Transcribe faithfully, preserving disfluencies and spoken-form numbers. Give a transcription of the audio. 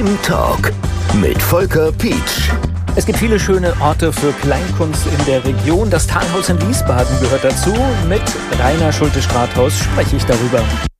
Team Talk mit Volker Pietsch. Es gibt viele schöne Orte für Kleinkunst in der Region. Das Talhaus in Wiesbaden gehört dazu. Mit Rainer Schulte-Strathaus spreche ich darüber.